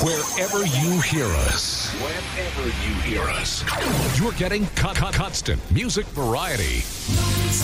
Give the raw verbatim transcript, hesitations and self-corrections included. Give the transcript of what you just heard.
Wherever you hear us, whenever you hear us, you're getting con- con- constant music variety.